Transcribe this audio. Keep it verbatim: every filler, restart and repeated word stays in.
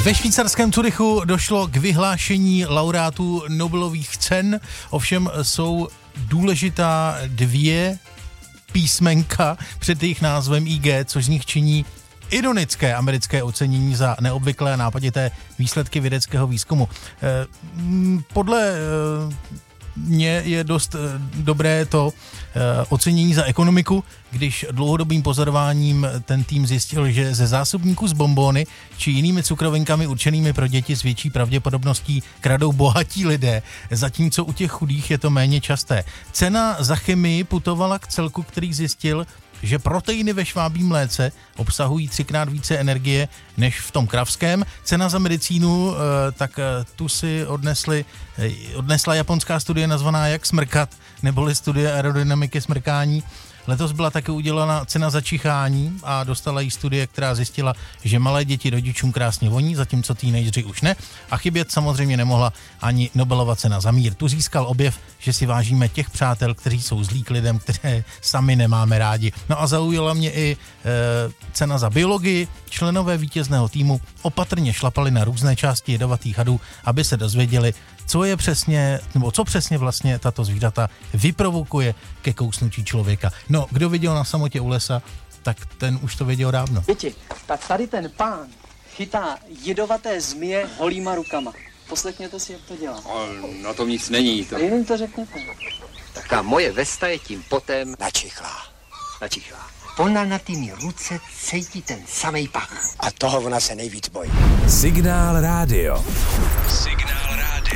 Ve švýcarském Curychu došlo k vyhlášení laureátů Nobelových cen, ovšem jsou důležitá dvě písmenka před jejich názvem I G, což z nich činí ironické americké ocenění za neobvyklé a nápadité výsledky vědeckého výzkumu. Podle mě je dost dobré to ocenění za ekonomiku, když dlouhodobým pozorováním ten tým zjistil, že ze zásobníků s bonbony či jinými cukrovinkami určenými pro děti s větší pravděpodobností kradou bohatí lidé, zatímco u těch chudých je to méně časté. Cena za chemii putovala k celku, který zjistil, že proteiny ve švábím mléce obsahují třikrát více energie než v tom kravském. Cena za medicínu, tak tu si odnesli, odnesla japonská studie nazvaná Jak smrkat, neboli studie aerodynamiky smrkání. Letos byla také udělána cena za čichání a dostala jí studie, která zjistila, že malé děti rodičům krásně voní, zatímco teenageři už ne. A chybět samozřejmě nemohla ani Nobelova cena za mír. Tu získal objev, že si vážíme těch přátel, kteří jsou zlí k lidem, které sami nemáme rádi. No a zaujala mě i e, cena za biologii. Členové vítězného týmu opatrně šlapali na různé části jedovatých hadů, aby se dozvěděli, co je přesně, nebo co přesně vlastně tato zvířata vyprovokuje ke kousnutí člověka. No, kdo viděl Na samotě u lesa, tak ten už to věděl dávno. Děti, tak tady ten pán chytá jedovaté zmije holýma rukama. Poslechněte si, jak to dělá. Na tom nic není. To... Jiným to řekněte. Tak ta moje vesta je tím potem načichlá. načichlá. Ona na tými ruce cítí ten samej pach. A toho ona se nejvíc bojí. Signál rádio. Signál rádio.